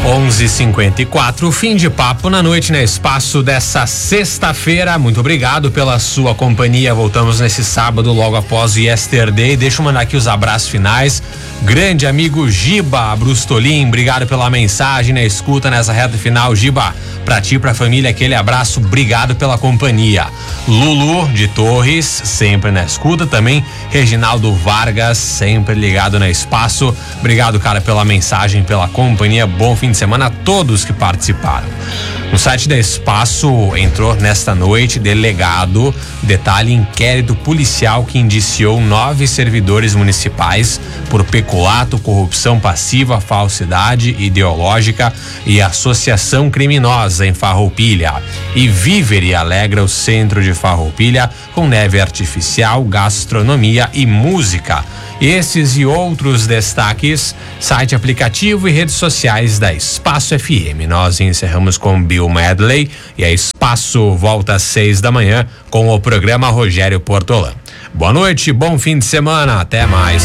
11:54, fim de papo na noite, né? Espaço dessa sexta-feira. Muito obrigado pela sua companhia. Voltamos nesse sábado, logo após o Yesterday. Deixa eu mandar aqui os abraços finais. Grande amigo Giba Brustolin, obrigado pela mensagem, na escuta nessa reta final. Giba, pra ti e pra família, aquele abraço, obrigado pela companhia. Lulu de Torres, sempre na escuta também. Reginaldo Vargas, sempre ligado na Espaço. Obrigado, cara, pela mensagem, pela companhia. Bom fim de semana a todos que participaram. No site da Espaço entrou nesta noite delegado, detalhe, inquérito policial que indiciou 9 servidores municipais por peculato, corrupção passiva, falsidade ideológica e associação criminosa em Farroupilha. E Vivere alegra o centro de Farroupilha com neve artificial, gastronomia e música. Esses e outros destaques, site, aplicativo e redes sociais da Espaço FM. Nós encerramos com Bill Medley e a Espaço volta às 6 da manhã com o programa Rogério Portolã. Boa noite, bom fim de semana, até mais.